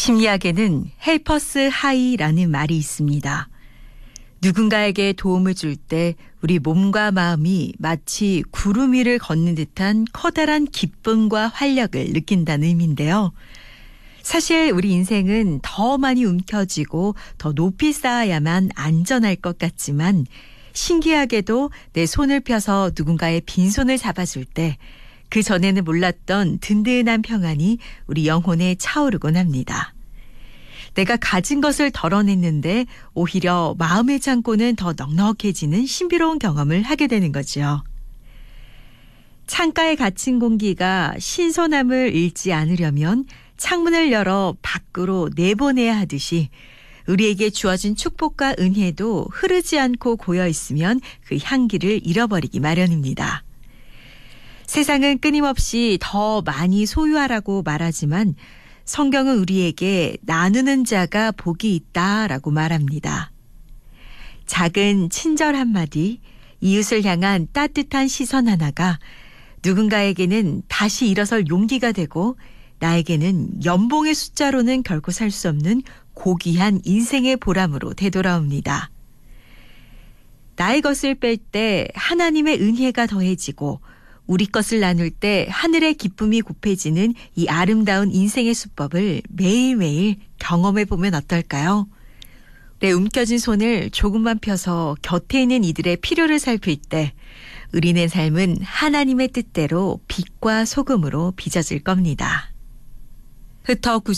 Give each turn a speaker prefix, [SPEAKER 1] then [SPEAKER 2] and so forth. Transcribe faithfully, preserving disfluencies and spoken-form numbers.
[SPEAKER 1] 심리학에는 헬퍼스 하이라는 말이 있습니다. 누군가에게 도움을 줄 때 우리 몸과 마음이 마치 구름 위를 걷는 듯한 커다란 기쁨과 활력을 느낀다는 의미인데요. 사실 우리 인생은 더 많이 움켜쥐고 더 높이 쌓아야만 안전할 것 같지만 신기하게도 내 손을 펴서 누군가의 빈손을 잡아줄 때 그 전에는 몰랐던 든든한 평안이 우리 영혼에 차오르곤 합니다. 내가 가진 것을 덜어냈는데 오히려 마음의 창고는 더 넉넉해지는 신비로운 경험을 하게 되는 거죠. 창가에 갇힌 공기가 신선함을 잃지 않으려면 창문을 열어 밖으로 내보내야 하듯이 우리에게 주어진 축복과 은혜도 흐르지 않고 고여있으면 그 향기를 잃어버리기 마련입니다. 세상은 끊임없이 더 많이 소유하라고 말하지만 성경은 우리에게 나누는 자가 복이 있다라고 말합니다. 작은 친절 한마디, 이웃을 향한 따뜻한 시선 하나가 누군가에게는 다시 일어설 용기가 되고 나에게는 연봉의 숫자로는 결코 살 수 없는 고귀한 인생의 보람으로 되돌아옵니다. 나의 것을 뺄 때 하나님의 은혜가 더해지고 우리 것을 나눌 때 하늘의 기쁨이 곱해지는 이 아름다운 인생의 수법을 매일매일 경험해 보면 어떨까요? 내 움켜진 손을 조금만 펴서 곁에 있는 이들의 필요를 살필 때 우리네 삶은 하나님의 뜻대로 빛과 소금으로 빚어질 겁니다. 흩어